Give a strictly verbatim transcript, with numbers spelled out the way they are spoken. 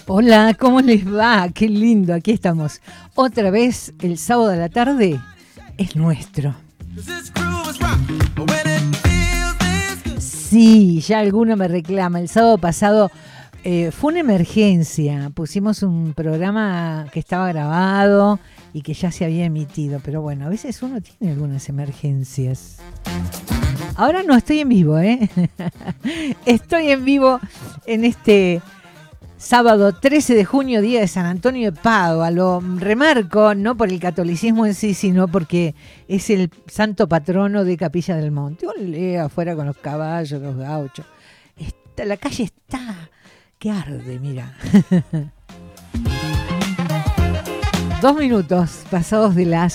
Hola, ¿cómo les va? Qué lindo, aquí estamos. Otra vez el sábado a la tarde es nuestro. Sí, ya alguno me reclama. El sábado pasado eh, fue una emergencia. Pusimos un programa que estaba grabado y que ya se había emitido. Pero bueno, a veces uno tiene algunas emergencias. Ahora no estoy en vivo, ¿eh? Estoy en vivo en este sábado trece de junio, día de San Antonio de Padua. Lo remarco, no por el catolicismo en sí, sino porque es el santo patrono de Capilla del Monte. Olé, afuera con los caballos, los gauchos. Está, la calle está que arde, mira. Dos minutos pasados de las